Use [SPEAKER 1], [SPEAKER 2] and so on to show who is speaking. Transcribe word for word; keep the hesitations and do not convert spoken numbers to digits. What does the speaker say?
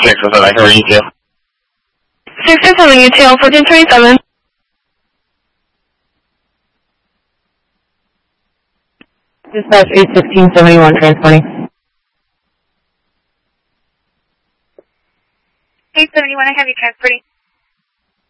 [SPEAKER 1] six seven, I heard you too.
[SPEAKER 2] six six seven, U T L fourteen twenty-seven.
[SPEAKER 3] Dispatch eight sixteen seventy-one, transporting.
[SPEAKER 2] eight seventy-one, I have you transporting.